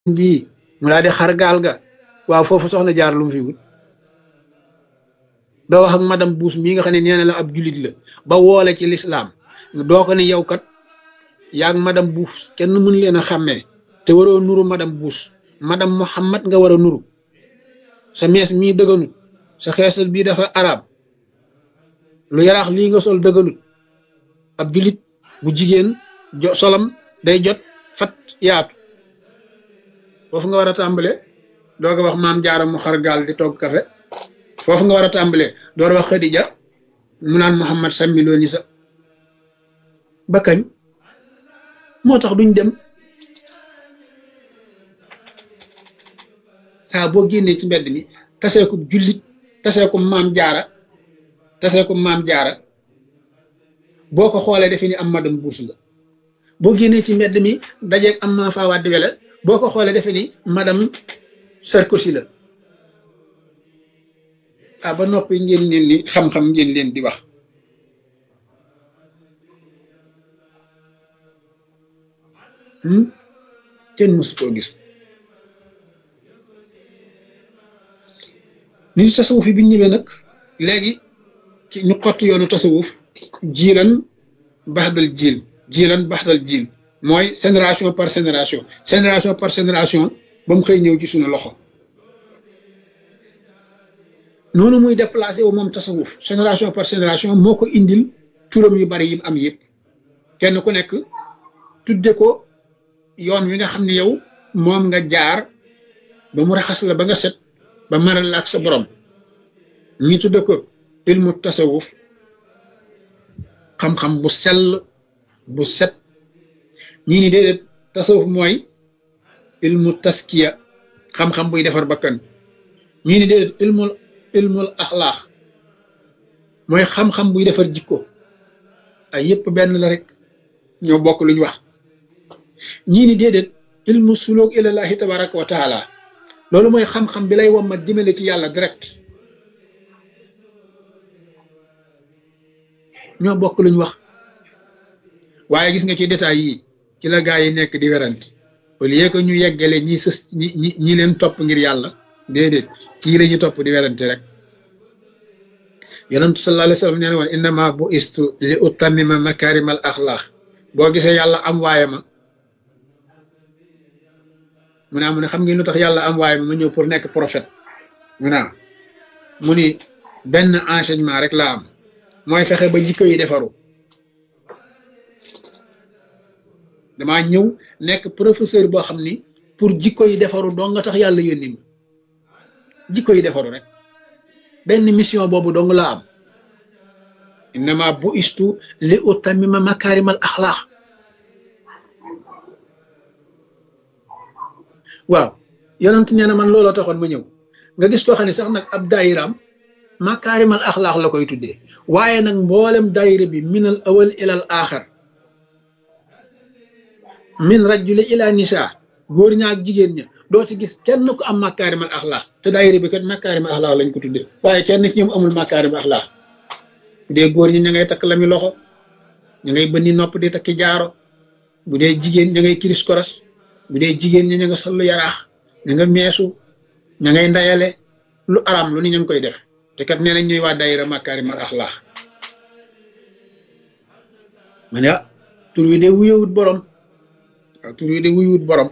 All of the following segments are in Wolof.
gii mu daal di xar gaal ga waaw foofu soxna jaar lu mu fi wut doo wax ak madame Buus mii nga xam ne nee na la ab julit la ba woole ci lislaam doo ko ne yow kat yaag madame Buus kenn mën leen a xàmmee te waroo nuru madame Buus madame Muhammad nga war a nuru sa mees mii dëgganut sa xeesal bii dafa arab lu yaraax lii nga sol dëgganut ab julit bu jigéen solam day jot fat yaatu foofu nga war a tàmbale doo ko wax maam jaara mu xar gaal di togg kafe foofu nga war a tàmbale door wax Xadija mu naan Muhammad sàmmiloo ni sa ba kañ moo tax duñ dem saa boo génnee ci mbedd mi tasee ko jullit tasee ko maam jaara boo ko xoolee defe ni am madame Buus la boo génnee ci mbedd mi dajeeg am ma faawaat di wele boo ko xoolee defe ni madame Sarkozy la ah ba noppi ngeen leen ni xam-xam ngeen leen di wax kenn mësu koo gis nit tasawuf yi bi ñu ñëwee nag léegi ñu xott yoonu tasawuf jiilan baxdal jiil mooy génération par génération ba mu xëy ñëw ci suñu loxo noonu muy déplacé wu moom tasawuf génération par génération moo ko indil turam yu bari yim am yëpp kenn ku nekk tudde ko yoon wi nga xam ne yow moom nga jaar ba mu raxas la ba nga set ba maral la ak sa borom ñi tudde ko ilmu tasawuf xam-xam bu sell bu set ñii ni déedéet tasawuf mooy ilmu taskiya xam-xam buy defar bakkan ñii ni déedéet ilmul axlaax mooy xam-xam buy defar jikko ay yépp benn la rek ñoo bokk luñ wax ñii ni déedéet ilmu suluk ilallahi tabaraka wa taala loolu mooy xam-xam bi lay wommat jëmale ci yàlla direct ñoo bokk luñ wax waaye gis nga ci détails yi ci la gaa yi nekk di werante au lieu que ñu yeggale ñi sës ñi leen topp ngir yàlla déedéet ci la ñu topp di werante rek yonentu sallallahu alayhi wa sallam nee na woon innama bu istu li utammima makarimal axlaax boo gisee yàlla am waaye ma mu ne xam ngeen lu tax yàlla am waaye ma ñëw pour nekk prophète mu ni benn enseignement rek la am mooy fexe ba jikko yi defaru damaa ñëw nekk professeur boo xam ni pour jikko yi defaru doo nga tax yàlla yónni ma jikko yi defaru rek benn mission boobu dong laa am innama bu istu li utammima makarimal axlaax waaw yonent nee na man looloo taxoon ma ñëw nga gis koo xam ne sax nag ab daayiraam makaarimal axlaax la koy tuddee waaye nag mboolem daayira bi minal awal ilal aaxar min rajuli ila nisa góor ña ak jigéen ña doo ci gis kenn ku am makaarimal axlaax te daayira bi kat makaarimal axlaax lañ ko tuddee waaye kenn ci ñoom amul makaarimal axlaax bu dee góor ñi ña ngay takk lami loxo ña ngay bënni nopp di takki jaaro bu dee jigéen ña ngay kiris koras bu dee jigéen ñi ña nga sollu yaraax ña nga meesu ña ngay ndayale lu araam lu ni ña ngi koy def te kat nee nañ ñuy waa daayira makaarimal axlaax ma ne tur wi de wuyewut borom waaw tur wi de wuyewut borom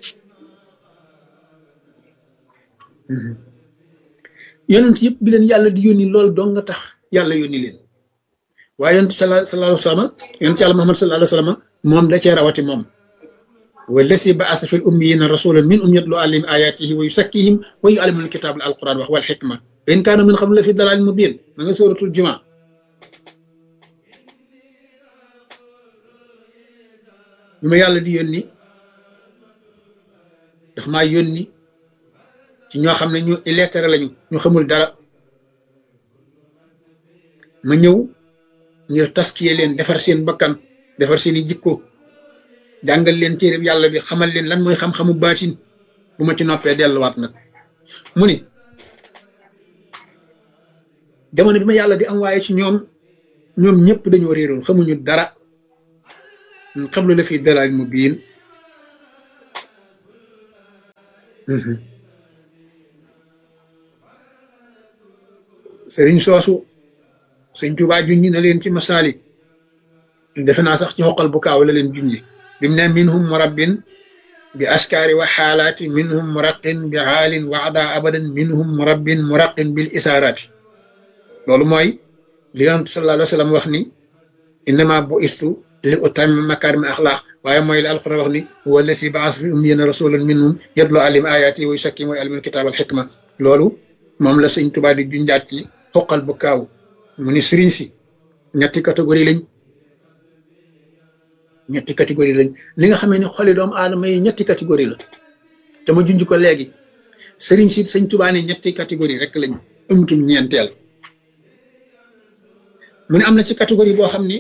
yonent yëpp bi leen yàlla di yónni loolu dong nga tax yàlla yónni leen waaye yonent sallallahu alayhi wa sallam yonent yàlla Muhammad sallallahu alayhi wa sallam moom da cee rawati moom wallasi ba'asa fil ummiyina rasulan minhum yatlu alayhim ayatihi wa yusakkihim wa yu'allimuhumul kitaba al quran wax wal hikma wa in kaanu min qablu la fi dalalin mubin ma nga sóoratul jumaa bi ma yàlla di yónni daf maa yónni ci ñoo xam ne ñu illettré lañu ñu xamul dara ma ñëw ngir taskiye leen defar seen bakkan defar seeni jikko jàngal leen téereb yàlla bi xamal leen lan mooy xam-xamu baatin bu ma ci noppee delluwaat nag mu ni jamono bi ma yàlla di am waaye ci ñoom ñëpp dañoo réeroon xamuñu dara qablu la fi dalal mubiin sëriñ soosu sëñ Tuubaa junñi na leen ci masaalik defe naa sax ci xoqal bu kaaw la leen junñi bi mu ne minhum murabbin bi askaari wa xaalaati minhum muraqin bi xaalin waxda abadan minhum murabbin muraqin bil isaaraati loolu mooy li yonent sallallahu alayhi wa sallam wax ni innama bu istu li utammima makaarima axlaaq waaye mooy li alquran wax ni huwa allasi baas fi ummiyina rasulan minhum yatlu alim ayaati wa yusakkim wa yuallimul kitaab al xikma loolu moom la sëñ Tuubaa di junjaat ci xoqal bu kaaw mu ni sëriñ si ñetti catégorie lañ li nga xamee ni xoli doomu aadama yi ñetti catégorie la te ma junj ko léegi sëriñ si sëñ Tuubaa ne ñetti catégorie rek lañ amutum ñeenteel mu ne am na ci catégorie boo xam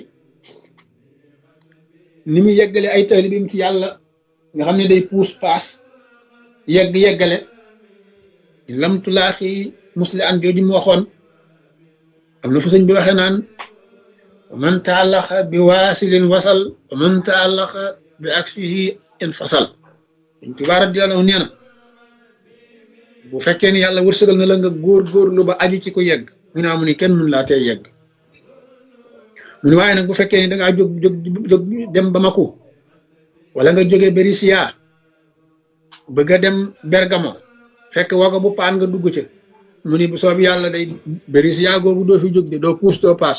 ni mu yeggale ay taalibeem ci yàlla nga xam ne day puus paas yeggale lamtulaaxi musli an jooju mu waxoon am na fu sëñ bi waxee naan man taallaxa bi waasilin wasal wa man taallaxa bi aksihi infasal Sëñ Tuubaa radiyallaahu nee na bu fekkee ni yàlla wërsëgal na la nga góorgóorlu ba aju ci ko yegg mu ne amu ni kenn mun laa tey yegg mu ne waaye nag bu fekkee ni dangaa jóg dem Bamako wala nga jóge Berisiya bëgg a dem Bergamo fekk wago bu paan nga dugg ca mu ni bu soob yàlla day Berisiya googu doo fi jóg de doo puus doo paas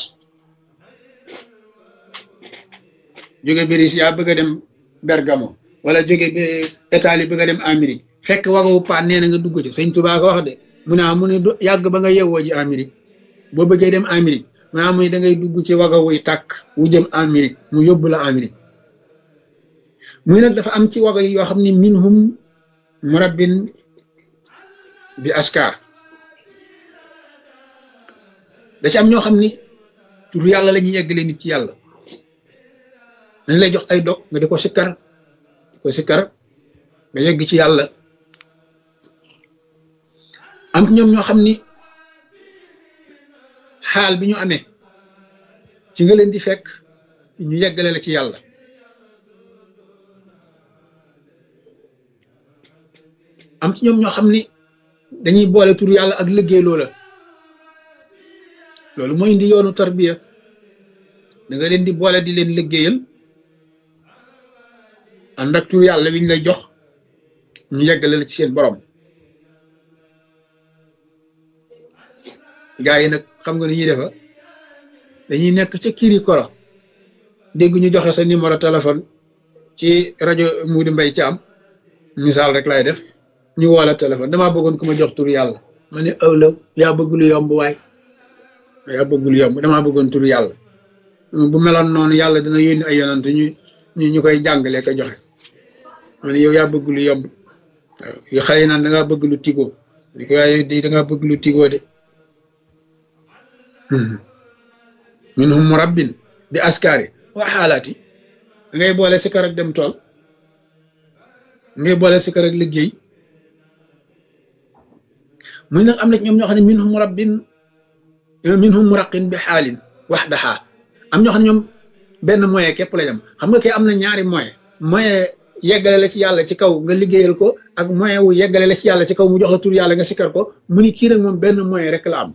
jóge Berisiya bëgg a dem Bergamo wala jóge Italie bëgg a dem Amérique fekk wago bu paan nee na nga dugg ca Sëñ Tuubaa ko wax de mu ne yàgg ba nga yewwoo ji Amérique boo bëggee dem Amérique mu ne da ngay dugg ci wago wuy tàkk wu jëm Amérique mu yóbbu la Amérique muy nag dafa am ci wago yi yoo xam ne minhum murabbin bi askar da ci am ñoo xam ni tur yàlla la ñuy yeggale nit ci yàlla dañ lay jox ay dog nga di ko sikkar nga yegg ci yàlla am ñoom ñoo xam ni xaal bi ñu amee ci nga leen di fekk ñu yeggale la ci yàlla am ci ñoom ñoo xam ni dañuy boole tur yàlla ak liggéey loolu mooy indi yoonu tarbiya da nga leen di boole di leen liggéeyal ànd ak tur yàlla wiñ lay jox ñu yeggale la ci seen borom gaa yi nag xam nga ni ñuy defa dañuy nekk ca kiri koro dégg ñu joxe sa numéro téléphone ci rajo Muudu Mbay ci am misaal rek lay def ñu woo la téléphone damaa bëggoon ku ma jox tur yàlla ma ne ëwlaw yaa bëgg lu yomb waay damaa bëggoon tur yàlla bu meloon noonu yàlla dina yónni ay yonant ñu koy jàngalee ko joxe ma ne yow yaa bëgg lu yomb waaw yu xale yi naan da ngaa bëgg lu tigoo li ko waaye di da ngaa bëgg lu tigoo de minhum murabbin bi askari wa xaalaati ngay boole si kër ak dem tool ngay boole si kër ak liggéey muy nag am na ñoom ñoo xam ne minhum muraqin bi xaalin waxdaha am ñoo xam ne ñoom benn moyen képp la dem xam nga kay am na ñaari moyen yeggale la ci yàlla ci kaw nga liggéeyal ko ak moyen wu yeggale la ci yàlla ci kaw mu jox la tur yàlla nga sikkar ko mu ni kii nag moom benn moyen rek la am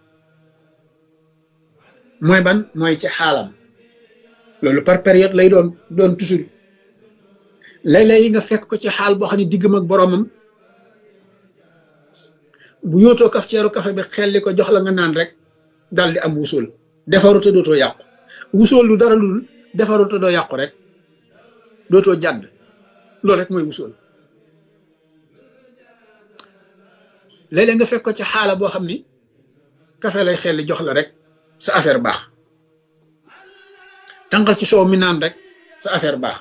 mooy ban mooy ci xaalam loolu par période lay doon toujours léeg-léeg yi nga fekk ko ci xaal boo xam ne diggam ak boroomam bu yootoo kaf ceeru kafe bi xelli ko jox la nga naan rek dal di am wusul defaru te dootoo yàqu wusul lu dara lul defaru te doo yàqu rek dootoo jàdd loolu rek mooy wusul léeg-léeg nga fekk ko ci xaala boo xam ni kafe lay xelli jox la rek sa affaire baax tànqal ci soow mi naan rek sa affaire baax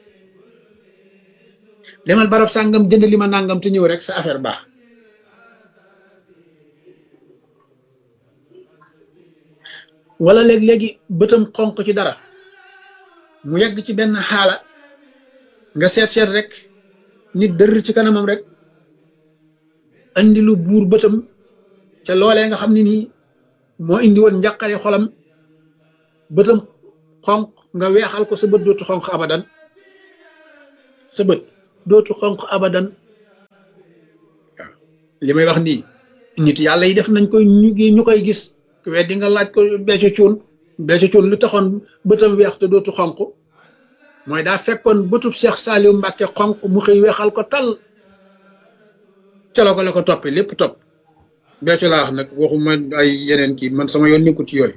demal barab sàngam jënd li ma nàngam te ñëw rek sa affaire baax wala léegi-léegi bëtam xonq ci dara mu yegg ci benn xaala nga seet rek nit dër ci kanamam rek andi lu buur bëtam ca loolee nga xam ne nii moo indi woon njàqare xolam bëtam xonq nga weexal ko sa bët dootu xonq abadan li may wax nii nit yàlla yi def nañ koy ñu koy gis weddi nga laaj ko Béthio Thioune lu taxoon bëtam weex te dootu xonq mooy daa fekkoon bëtub Cheikh Saliou Mbacke xonq mu xëy weexal ko tal calo ko la ko toppi lépp topp Béthio laa wax nag waxuma ay yeneen kii man sama yoon nekkul ci yooyu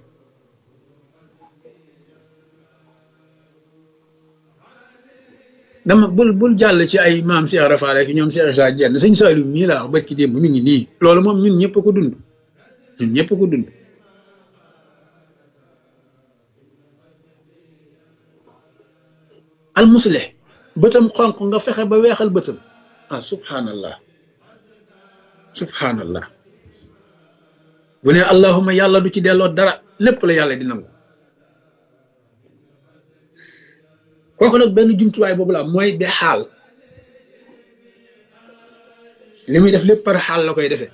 dama bul jàll ci ay maam Cheikh Rafa rek ñoom Cheikh Issa Diène sëñ Saliou mii laa wax barki démb mi ngi nii loolu moom ñun ñëpp ko dund ñun ñëpp ko dund almusleh bëtam xonq nga fexe ba weexal bëtam ah subhanallah bu ne allahuma yàlla du ci delloo dara lépp la yàlla di nangu kooku nag benn jumtuwaay boobu la mooy be xaal li muy def lépp par xaal la koy defee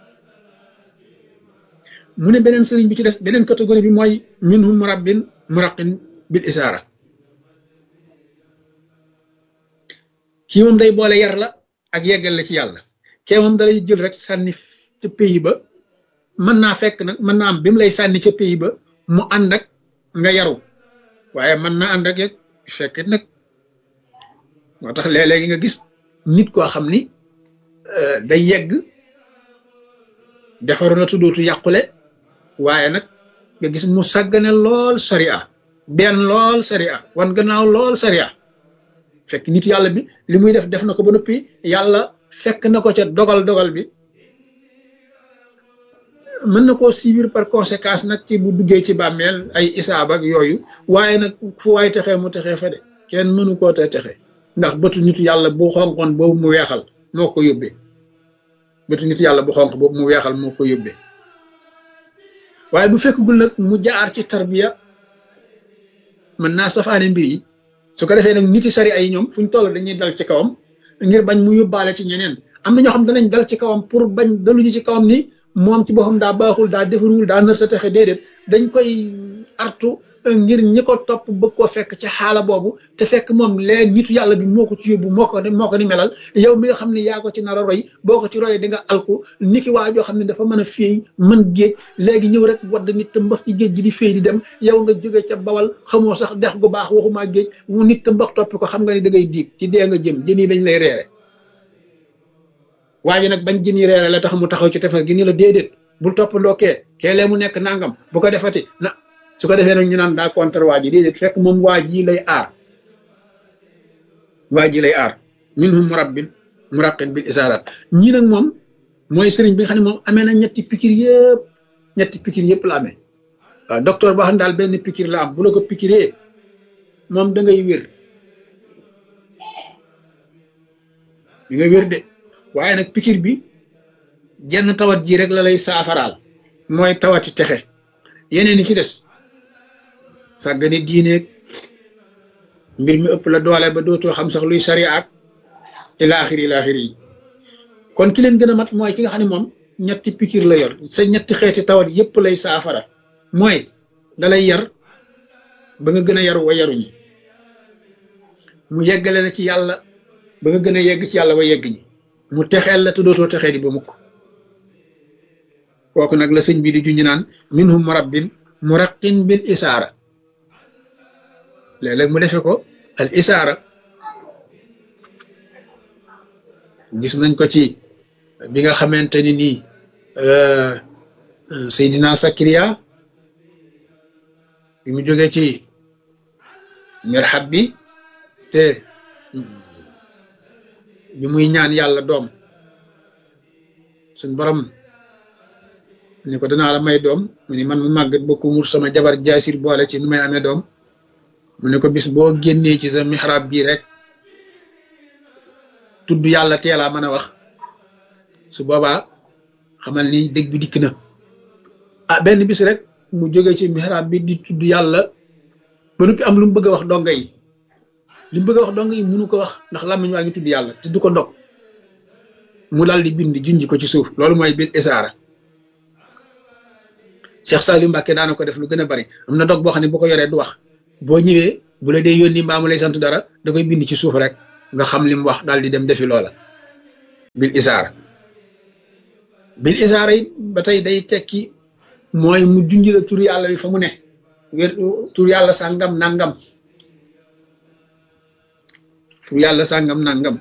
mu ne beneen sëriñ bi ci des beneen catégorie bi mooy minhum murabbin muraqin bil isaara kii moom day boole yar la ak yeggal la ci yàlla kee moom dalay jël rek sànni ca pays ba mën naa fekk nag mën naa am bi mu lay sànni ca pays ba mu ànd ak nga yaru waaye mën naa ànd ak yeg fekk nag moo tax léeg-léegi nga gis nit koo xam ni day yegg defaru na tuddootu yàqule waaye nag nga gis mu sàggane lool sariya benn lool sariya wan gannaaw lool sariya fekk nit yàlla bi li muy def na ko ba noppi yàlla fekk na ko ca dogal bi mën na koo suivre par conséquence nag ci bu duggee ci bàmmeel ay isaab ak yooyu waaye nag fu waay texee mu texee fa de kenn mënu koo te texe ndax bëtu nitu yàlla bu xonqoon boobu mu weexal moo ko yóbbee bëtu nitu yàlla bu xonq boobu mu weexal moo ko yóbbee waaye bu fekkagul nag mu jaar ci tarbiya mën naa safaane mbir yi su ko defee nag niti sari ay ñoom fuñ toll dañuy dal ci kawam ngir bañ mu yóbbaale ci ñeneen am na ñoo xam danañ dal ci kawam pour bañ daluñu ci kawam ni moom ci boppam daa baaxul daa defarul daa nërta texe déedéet dañ koy artu ngir ñi ko topp bëgg koo fekk ci xaala boobu te fekk moom lee nitu yàlla bi moo ko ci yóbbu moo ko ni melal yow mi nga xam ne yaa ko ci nar a roy boo ko ci royee di nga alku niki waa joo xam ne dafa mën a féey mën géej léegi ñëw rek wadd nit te mbax ci géej gi di féey di dem yow nga jóge ca bawal xamoo sax dex gu baax waxumaa géej mu nit te mbax toppi ko xam nga ni da ngay diig ci dee nga jëm jën yi dañ lay reere waaye nag bañ jën yi reere la tax mu taxaw ci tefes gi ni la déedéet bul toppandoo kee lee mu nekk nangam bu ko defati na su ko defee nag ñu naan daa contre waa ji déedéet fekk moom waa ji lay aar minhum muraqin bil isaarat ñii nag moom mooy sëriñ bi nga xam ne moom amee na ñetti pikir yëpp la amee waaw docteur boo xam ne daal benn pikir la am bu la ko pikiree moom da ngay wér de waaye nag pikir bi jenn tawat ji rek la lay saafaraal mooy tawati texe yeneen yi ci des sàggane diineeg mbir mi ëpp la doole ba dootoo xam sax luy sariya ak ilaaxiri yi kon ki leen gën a mat mooy ki nga xam ne moom ñetti pikir la yor sa ñetti xeeti tawat yépp lay saafara mooy dalay yar ba nga gën a yaru wa yaruñi mu yeggale la ci yàlla ba nga gën a yegg ci yàlla wa yegg ñi mu texeel la te dootoo texee di ba mukk kooku nag la sëñ bi di junñi naan minhum murabbin muraqin bil isaara léeg-léeg mu defe ko al isaara gis nañ ko ci bi nga xamante ni nii Seydina Sakariya bi mu jógee ci mirhab bi te bi muy ñaan yàlla doom suñ borom ni ko danaa la may doom mu ni man mu màggat ba ku mur sama jabar jaasir boole ci nu may amee doom mu ne ko bis boo génnee ci sa mihrab bii rek tudd yàlla teelaa mën a wax su boobaa xamal ni dëgg bi dikk na benn bis rek mu jóge ci mihrab bi di tudd yàlla ba noppi am lu mu bëgg a wax donga yi li mu bëgg a wax donga yi mënu ko wax ndax làmmiñ waa ngi tudd yàlla te du ko dog mu daal di bind junj ko ci suuf loolu mooy bil isaara Cheikh Saliou Mbacke daana ko def lu gën a bari am na dog boo xam ne bu ko yoree du wax boo ñëwee bu la dee yónni mbaa mu lay sant dara da koy bind ci suuf rek nga xam li mu wax daal di dem defi loola bil isaara bil isaara yi ba tey day tekki mooy mu junj la tur yàlla bi fa mu ne wér tur yàlla sàngam nangam tur yàlla sàngam nangam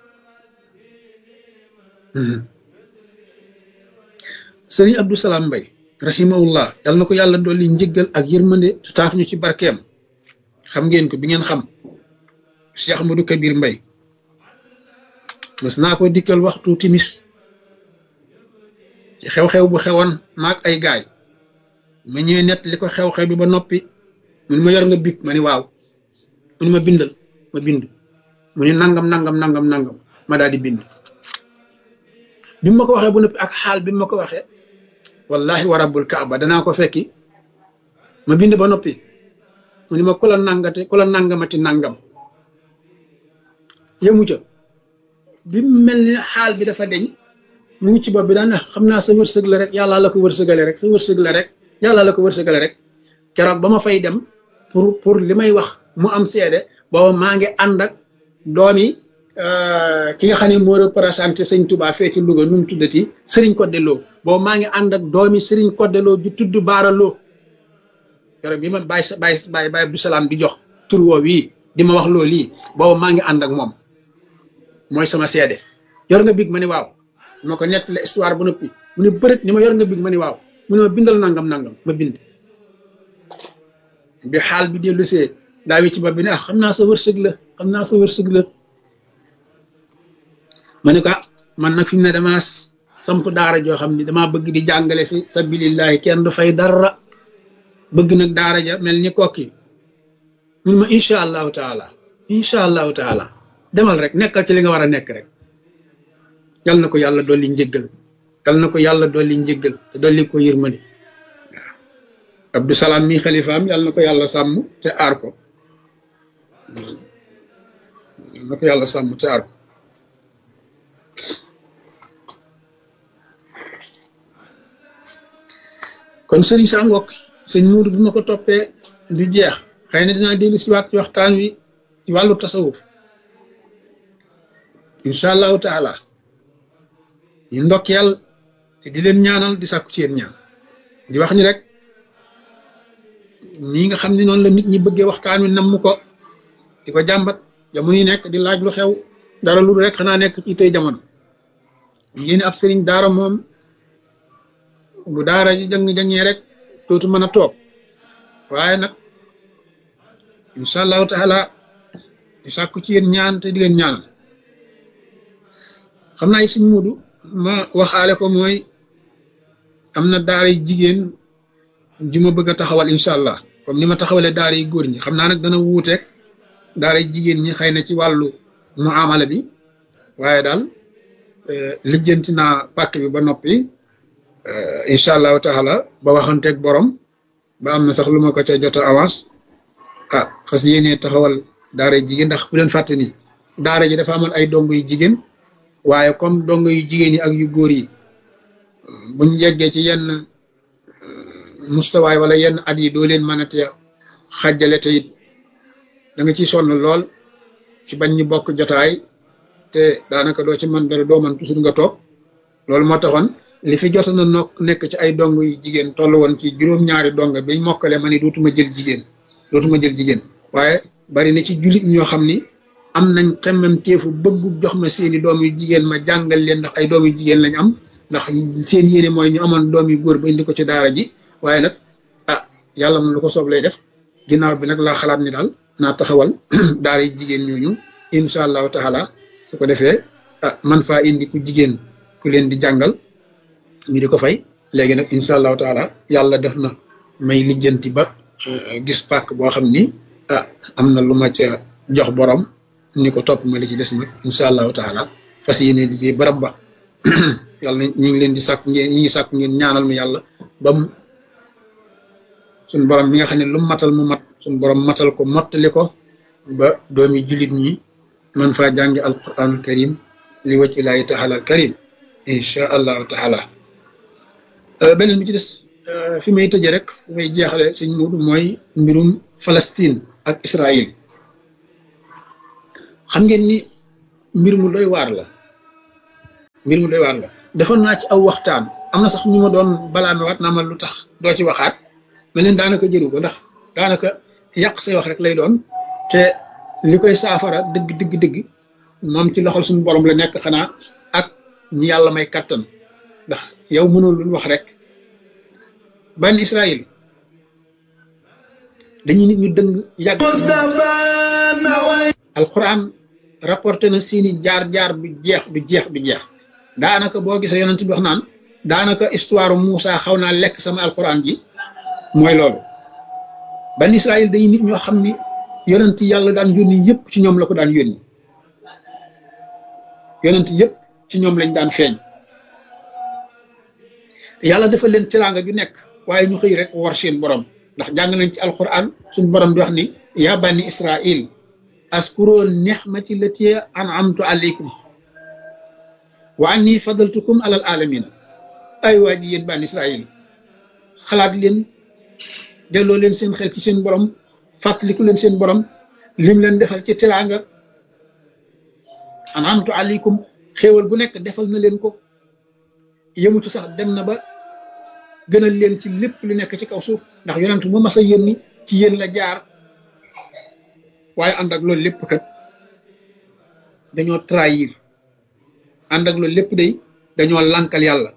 sëriñ Abdou Salam Mbay rahimahullah yal na ko yàlla dolli njëggal ak yërmande te taaf ñu ci barkeem xam ngeen ko bi ngeen xam Cheikh Ahmadou Kabir Mbay mas naa ko dikkal waxtu timis ci xew-xew bu xewoon maag ay gaay ma ñëwee nett li ko xew-xew bi ba noppi mu ni ma yor nga big ma ni waaw mu ni ma bindal ma bind mu ni nangam nangam nangam nangam ma daal di bind bi ma ko waxee bu noppi ak xaal bi ma ko waxee wallahi wa rabbul kaaba danaa ko fekki ma bind ba noppi mu ni ma ku la nangamati nangam yëmu ca bi mel ni xaal bi dafa deñ mu ngi ci bopp bi daan xam naa sa wërsëg la rek yàlla la ko wërsëgale rek sa wërsëg la rek yàlla la ko wërsëgale rek keroog ba ma fay dem pour li may wax mu am seede booba maa ngi ànd ak doomi ki nga xam ne moo représenté sëñ Touba fee ci Louga nu mu tuddati Serigne Codé Lo booba maa ngi ànd ak doomi Serigne Codé Lo ju tudd Baara Lo keroog bi ma Baye Abdou Salam di jox tur woo wii di ma wax loo lii booba maa ngi ànd ak moom mooy sama seede yor nga big ma ni waaw ma ko nett la histoire ba noppi mu ne bërët ni ma yor nga big ma ni waaw mu ne ma bindal nangam nangam ma bind bi xaal bi dellu see daa wi ci bopp bi ne xam naa sa wërsëg la xam naa sa wërsëg la ma ne ko man nag fi mu ne damaa samp daara joo xam ni damaa bëgg di jàngale fi sabilillahi kenn du fay dara bëgg nag daara ja mel ni kokki mun ma incha allahu taala demal rek nekkal ci li nga war a nekk rek yal na ko yàlla dolli njëggal te dolli ko yërmande waaw Abdou Salam mi xalifaam yal na ko yàlla sàmm te aar ko kon sëriñ sa ngokk sëñ Muudu bi ma ko toppee du jeex xëy na dinaa dellu si waat ci waxtaan wi ci wàllu tasawuf incha allahu taala ñu ndokkeel te di leen ñaanal di sàkku ci yéen ñaan di wax ni rek nii nga xam ne noonu la nit ñi bëggee waxtaan wi namm ko di ko jàmbat jamono yi nekk di laaj lu xew dara lu rek xanaa nekk ci tey jamono ngeen ab sëriñ daara moom bu daara ji jàng-jàngee rek dootu mën a toog waaye nag incha allahu taala di sàkku ci yéen ñaan te di leen ñaanal xam naa it suñ Muudu ma waxaale ko mooy am na daara yi jigéen ji ma bëgg a taxawal incha allah comme ni ma taxawalee daara yi góor ñi xam naa nag dana wuuteeg daara yi jigéen ñi xëy na ci wàllu muamala bi waaye daal lijjanti naa pàkk bi ba noppi incha allahu taala ba waxanteeg borom ba am na sax lu ma ko ca jot a avance fas yéenee taxawal daara yi jigéen ndax bu leen fàtte ni daara ji dafa amoon ay dongo yu jigéen waaye comme dongo yu jigéen yi ak yu góor yi buñ yeggee ci yenn mustawaay wala yenn at yi doo leen mën a te xàjjale te it da nga ciy sonn lool ci bañ ñu bokk jotaay te daanaka doo ci mën dara doo mën toujours nga toog loolu moo taxoon li fi jot na nekk ci ay dong yu jigéen toll woon ci juróom-ñaari dong biñ mokkale ma ni dootuma jël jigéen waaye bari na ci jullit ñoo xam ni am nañ xemmem teefu bëggu jox ma seeni doom yu jigéen ma jàngal leen ndax ay doom yu jigéen lañ am ndax seen yéene mooy ñu amoon doom yu góor ba indi ko ci daara ji waaye nag yàlla moom lu ko soob lay def ginnaaw bi nag laa xalaat ni daal naa taxawal daara yi jigéen ñooñu incha allahu taala su ko defee man faa indi ku jigéen ku leen di jàngal ñu di ko fay léegi nag incha allahu taala yàlla def na may lijjanti ba gis pàkk boo xam ni am na lu ma ca jox borom ni ko topp ma li ci des nag incha allahu taala fas yéene liggéey barab ba yàlla ñi ngi leen di sàkk ngeen ñaanal mi yàlla ba mu suñ borom mi nga xam ne lu matal mu mat suñ borom matal ko mottali ko ba doomi jullit ñi man faa jàngi alquranul karim li wacc ilaahi taala al karim incha allahu taala beneen bi ci des fi may tëje rek fi may jeexale suñ Muudu mooy mbirum Palestine ak Israël xam ngeen ni mbir mu doy waar la defoon naa ci aw waxtaan am na sax ñu ma doon balaame waat naa ma lu tax doo ci waxaat ma leen daanaka jëru ko ndax daanaka yàq say wax rek lay doon te li koy saafara dëgg moom ci loxol suñu borom la nekk xanaa ak ñi yàlla may kattan ndax yow mënul lu wax rek ban Israël dañuy nit ñu dëng yàgg alquran rapporté na seeni jaar-jaar du jeex daanaka boo gisee yonent bi wax naan daanaka histoire Moussa xaw naa lekk sama alquran ji mooy loolu ban Israël dañuy nit ñoo xam ni yonent yàlla daan yónni yëpp ci ñoom la ko daan yónni yonent yëpp ci ñoom lañ daan feeñ yàlla dafa leen teraanga ju nekk waaye ñu xëy rek war seen borom ndax jàng nañ ci alquran suñu borom di wax ni yaa bani Israël askuru nixmati lati an'amtu alaykum wa anni fadaltukum alal alamin ay waa ji yéen bani Israël xalaat leen delloo leen seen xel ci seen borom fàttaliku leen seen borom lim leen defal ci teraanga an'amtu alaykum xéewal bu nekk defal na leen ko yëmutu sax dem na ba gënal leen ci lépp lu nekk ci kaw suuf ndax yonent mu mas a yónni ci yéen la jaar waaye ànd ak loolu lépp kat dañoo trahir ànd ak loolu lépp day dañoo lànkal yàlla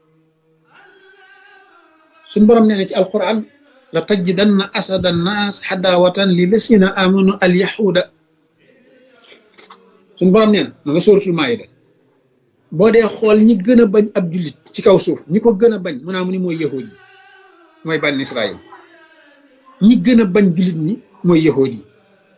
suñ borom nee na ci alquran la tajidanna asada annaas xadaawatan li lasina amanu al yahuda suñ borom nee na ma nga sóoratul maayida boo dee xool ñi gën a bañ ab jullit ci kaw suuf ñi ko gën a bañ mu naa mu ni mooy yahud yi mooy bànn Israël ñi gën a bañ jullit ñi mooy yahud yi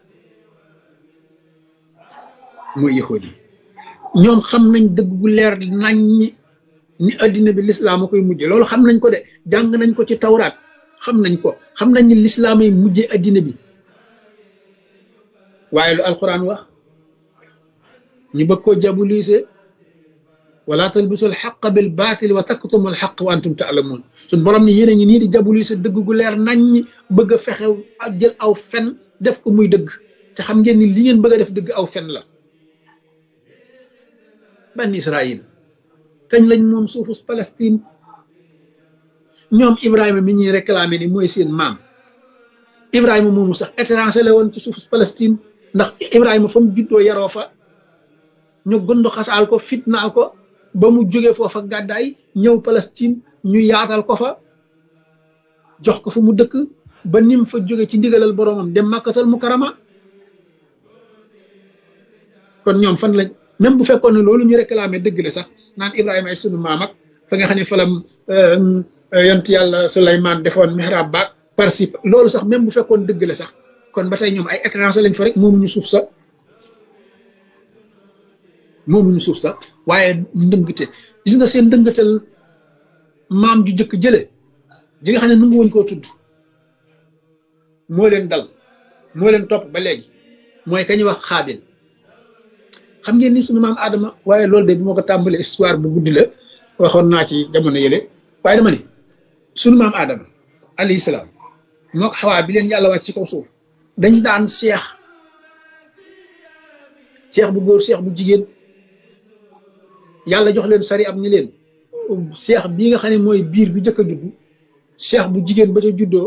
ñoom xam nañ dëgg gu leer nañ ni addina bi lislaam a koy mujje loolu xam nañ ko de jàng nañ ko ci tawraat xam nañ ni lislaam ay mujje addina bi waaye lu alquran wax ñu bëgg koo jabulise wala talbisul xaq bil baatil wa taktumul xaq wa antum taalamun suñ borom ni yéen a ngi nii di jabulise dëgg gu leer nañ bëgg a fexe ak jël aw fen def ko muy dëgg te xam ngeen ni li ngeen bëgg a def dëgg aw fen la ban Israël kañ lañ moom suufus Palestine ñoom Ibrahima mi ñuy réclamé ni mooy seen maam Ibrahima moomu sax étranger la woon ci suufus Palestine ndax Ibrahima fa mu juddoo yaroo fa ñu gëndu xataal ko fitnaal ko ba mu jóge foofa gàddaay ñëw Palestine ñu yaatal ko fa jox ko fa mu dëkk ba nim fa jóge ci ndigalal boromam dem Makkatal Mukarrama kon ñoom fan lañ même bu fekkoon ne loolu ñu réclamé dëgg la sax naan Ibrahima ay sunu maam ak fa nga xam ne falam yont yàlla Suleymaan defoon mihrab ba participe loolu sax même bu fekkoon dëgg la sax kon ba tey ñoom ay étranger lañ fa rek moomuñu suuf sax waaye ndëngte gis nga seen ndëngatal maam ju jëkk jële ji nga xam ne nangu woon koo tudd moo leen dal moo leen topp ba léegi mooy kañuy wax Xaabil xam ngeen ni sunu maam Adama waaye loolu de bi moo ko tàmbalee histoire bu guddi la waxoon naa ci jamono yële waaye dama ne sunu maam Adama alayhi salaam moo ko Xawaa bi leen yàlla wàcc ci kaw suuf dañ daan seex bu góor seex bu jigéen yàlla jox leen sari am ni leen seex bii nga xam ne mooy biir bi njëkk a judd seex bu jigéen ba ca juddoo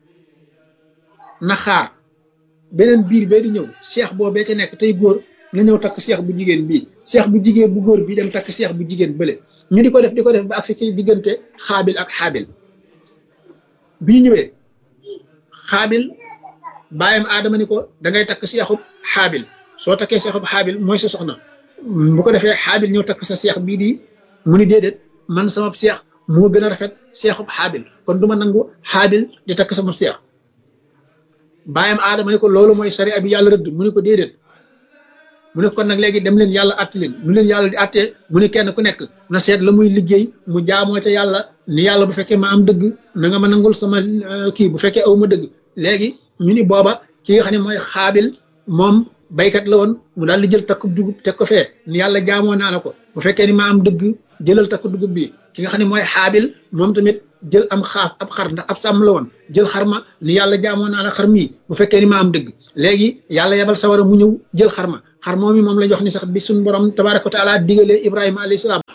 na xaar beneen biir bee di ñëw seex boobee ca nekk tey góor na ñëw takk seex bu jigéen bii seex bu jigéen bu góor bii dem takk seex bu jigéen bële ñu di ko def ba agsi ci diggante Xaabil ak Xaabil bi ñu ñëwee Xaabil bàyyam Aadama ni ko da ngay takk seexub Xaabil soo takkee seexub Xaabil mooy sa soxna bu ko defee Xaabil ñëw takk sa seex bii di mu ni déedéet man sama seex moo gën a rafet seexub Xaabil kon du ma nangu Xaabil di takk sama seex bàyyam Aadama ni ko loolu mooy sariya bi yàlla rëdd mu ni ko déedéet mu ne kon nag léegi dem leen yàlla àtte leen mu leen yàlla di àttee mu ne kenn ku nekk na seet la muy liggéey mu jaamoo ca yàlla ni yàlla bu fekkee ma am dëgg na nga ma nangul sama kii bu fekkee aw ma dëgg léegi ñu ni booba ki nga xam ne mooy Xaabil moom baykat la woon mu daal di jël takku dugub teg ko fee ni yàlla jaamoo naa la ko bu fekkee ni ma am dëgg jëlal takku dugub bi ki nga xam ne mooy Xaabil moom tamit jël am ab xar ndax ab sàmm la woon jël xar ma ni yàlla jaamoo naa la xar mii bu fekkee ni ma am dëgg léegi yàlla yebal sawara mu ñëw jël xar ma xar moom mi moom lañ wax ni sax bi suñu borom tabaaraka wa taala digalee Ibrahima alayhi salaam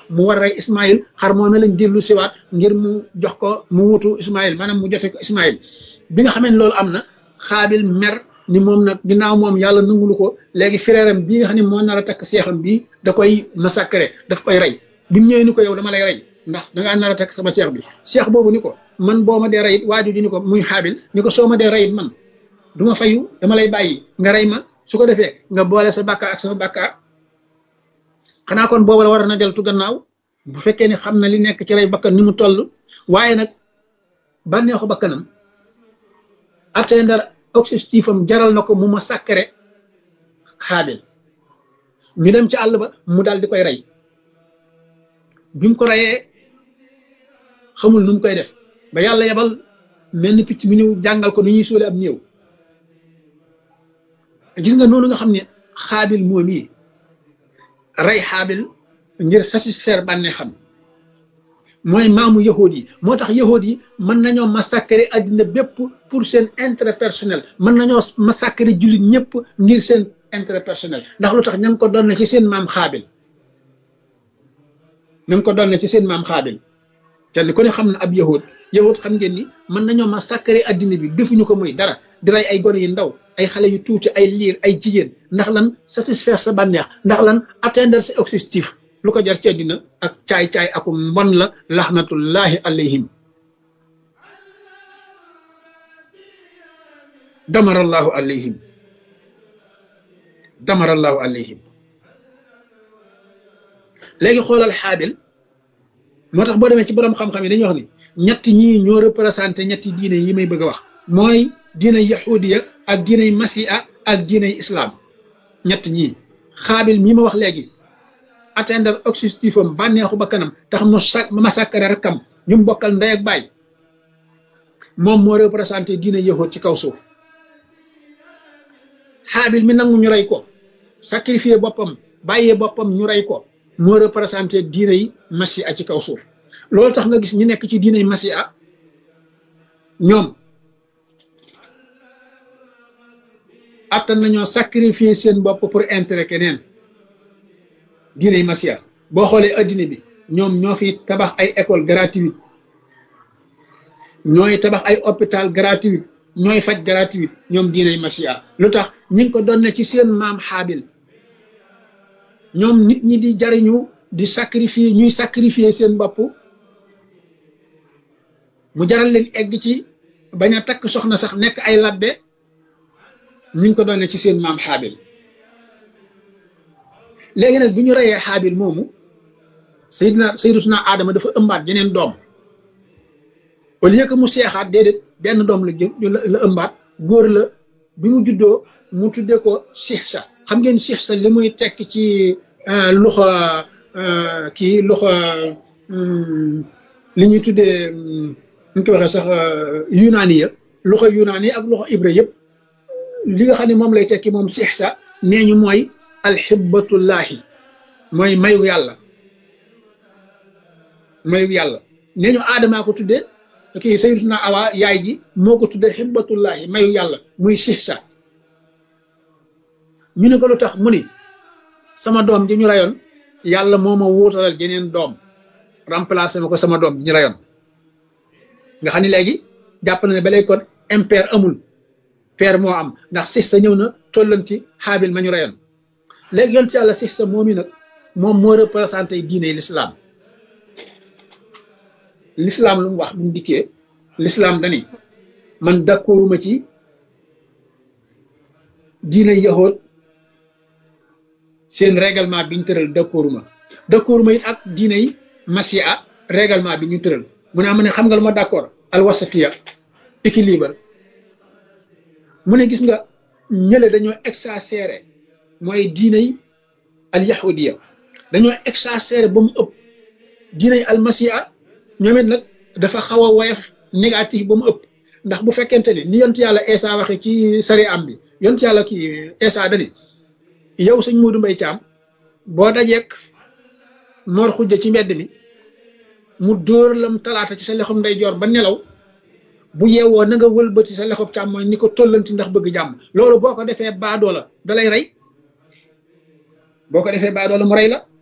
mu war rey Ismaïl xar moom lañ dellu siwaat ngir mu jox ko mu wutu Ismaïl maanaam mu jote ko Ismaïl bi nga xamee ne loolu am na Xaabil mer ni moom nag ginnaaw moom yàlla nangulu ko léegi frère am bii nga xam ne moo nar a takk seexam bii da koy massacrer daf koy rey bi mu ñëwee ni ko yow dama lay rey ndax dangaa nar a takk sama seex bi seex boobu ni ko man boo ma dee rey it waaju ji ni ko muy Xaabil ni ko soo ma dee rey it man du ma fayu dama lay bàyyi nga rey ma su ko defee nga boole sa bàkkaar ak sama bàkkaar xanaa kon boobu la war na deltu gannaaw bu fekkee ni xam na li nekk ci rey bakkan ni mu toll waaye nag bànneexu bakkanam atteindre objectif am jaral na ko mu ma sàkkare Xaabil ñu dem ci àll ba mu daal di koy rey bi mu ko reyee xamul nu mu koy def ba yàlla yebal mel ni picc mu ñëw jàngal ko ni ñuy suule ab néew gis nga noonu nga xam ne Xaabil moom yi rey Xaabil ngir satisfaire bànnee xam mooy maamu yahud yi moo tax yahud yi mën nañoo massacrer addina bépp pour seen intérêt personnel mën nañoo massacrer jullit ñëpp ngir seen intérêt personnel ndax lu tax ña ngi ko doon ci seen maam Xaabil ña ngi ko doon ci seen maam Xaabil kenn ku ne xam na ab yahud xam ngeen ni mën nañoo massacrer addina bi defuñu ko muy dara di rey ay gone yu ndaw ay xale yu tuuti ay liir ay jigéen ndax lan satisfaire sa bànneex ndax lan atteindre sa objectif lu ko jar ci àddina ak caay-caay aku mbon la laxnatullahi alayhim damarallahu alayhim damarallahu alayhim léegi xoolal Xaabil moo tax boo demee ci borom xam-xam yi dañuy wax ni ñetti ñii ñoo représenté ñetti diine yi may bëgg a wax mooy diine yahudiya ak diine masiha ak diine islam ñett ñii Xaabil mii ma wax léegi atteindre objectif am bànneexu ba kanam tax mu massacrer rakkam ñu bokkal ndey ak baay moom moo représenté diine yahud ci kaw suuf Xaabil mi nangu ñu rey ko sacrifier boppam bàyyee boppam ñu rey ko moo représenté diine yi masiha ci kaw suuf loolu tax nga gis ñi nekk ci diine yi masiha ñoom attan nañoo sacrifier seen bopp pour intérêt keneen diine yi masiha boo xoolee addina bi ñoom ñoo fi tabax ay école gratuite ñooy tabax ay hôpital gratuite ñooy faj gratuite ñoom diine yi masiha lu tax ñi ngi ko doon ci seen maam Xaabil ñoom nit ñi di jariñu di sacrifier ñuy sacrifier seen bopp mu jaral leen egg ci bañ a takk soxna sax nekk ay labbe ñi ngi ko doon ci seen maam Xaabil léegi nag bi ñu reyee Xaabil moomu sayyidatuna Adama dafa ëmbaat jeneen doom au lieu que mu seexaat déedéet benn doom la ëmbaat góor la bi mu juddoo mu tuddee ko Sihsa xam ngeen Sihsa li muy tekk ci loxo kii loxo li ñuy tuddee ñu ko waxee sax yunaani ya loxo yunaani ak loxo ibre yëpp li nga xam ne moom lay tekki moom Sihsa nee ñu mooy alxibbatullahi mooy mayu yàlla nee ñu aadamaa ko tuddee kii sayyidatuna Awa yaay ji moo ko tuddee xibbatullahi mayu yàlla muy Sihsa ñu ne ko lu tax mu ni sama doom ji ñu rayoon yàlla moo ma wuutalal jeneen doom remplacé ma ko sama doom ji ñu rayoon nga xam ne léegi jàpp na ne ba léegi kon impair amul père moo am ndax Sihsa ñëw na tollanti Xaabil ma ñu rayoon léegi yoon ci yàlla Sihsa moom yi nag moom moo représenté diine l'islam l'islam lu mu wax bu mu dikkee l'islam dani man d'accorduma ci diine yahood seen règlement bi ñu tëral d'accorduma it ak diine yi masiha règlement bi ñu tëral mu ne am ne xam nga lu ma d'accord alwasatiya équilibre mu ne gis nga ñële dañoo exagéré mooy diine yi al yahudiya dañoo exagéré ba mu ëpp diine yi al masiha ñoom it nag dafa xaw a woyof négatif ba mu ëpp ndax bu fekkente ni yontu yàlla Isa waxe ci sari am bi yontu yàlla kii Isa dani yow sëñ Modou Mbaye Thiam boo dajeek Mor Xujja ci mbedd mi mu dóor lam talaata ci sa lexum ndeyjoor ba nelaw bu yeewoo na nga wëlbati sa lexum càmmooñ ni ko tollanti ndax bëgg jàmm loolu boo ko defee baadoo la da lay rey boo ko defee baadoo la mu rey la